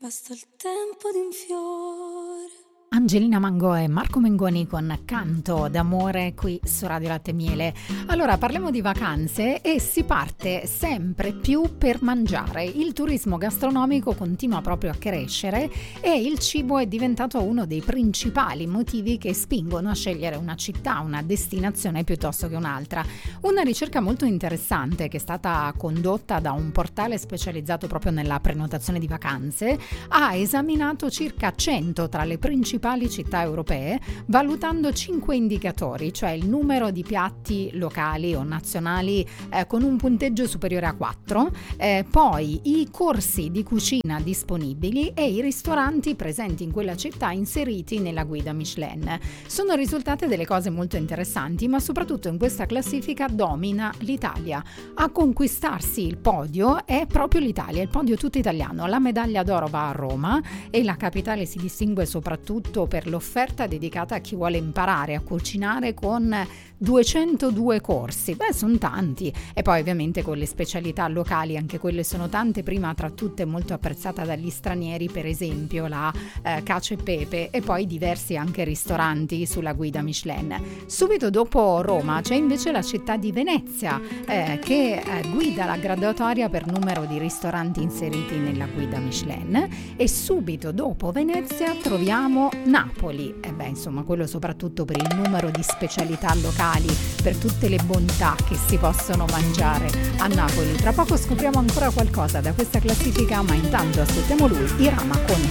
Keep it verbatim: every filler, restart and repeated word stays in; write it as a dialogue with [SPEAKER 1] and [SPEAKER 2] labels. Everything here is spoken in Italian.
[SPEAKER 1] Basta il tempo di un fiore.
[SPEAKER 2] Angelina Mango e Marco Mengoni con Canto d'amore qui su Radio Latte e Miele. Allora parliamo di vacanze e si parte sempre più per mangiare. Il turismo gastronomico continua proprio a crescere e il cibo è diventato uno dei principali motivi che spingono a scegliere una città, una destinazione piuttosto che un'altra. Una ricerca molto interessante che è stata condotta da un portale specializzato proprio nella prenotazione di vacanze ha esaminato circa cento tra le principali città europee, valutando cinque indicatori, cioè il numero di piatti locali o nazionali eh, con un punteggio superiore a quattro, eh, poi i corsi di cucina disponibili e i ristoranti presenti in quella città inseriti nella guida Michelin. Sono risultate delle cose molto interessanti, ma soprattutto in questa classifica domina l'Italia. A conquistarsi il podio è proprio l'Italia, il podio tutto italiano. La medaglia d'oro va a Roma e la capitale si distingue soprattutto per l'offerta dedicata a chi vuole imparare a cucinare con duecentodue corsi. Beh, sono tanti. E poi ovviamente con le specialità locali, anche quelle sono tante, prima tra tutte molto apprezzata dagli stranieri, per esempio la eh, cacio e pepe, e poi diversi anche ristoranti sulla guida Michelin. Subito dopo Roma c'è invece la città di Venezia eh, che eh, guida la graduatoria per numero di ristoranti inseriti nella guida Michelin, e subito dopo Venezia troviamo Napoli. E beh, insomma, quello soprattutto per il numero di specialità locali, per tutte le bontà che si possono mangiare a Napoli. Tra poco scopriamo ancora qualcosa da questa classifica, ma intanto aspettiamo lui, Irama con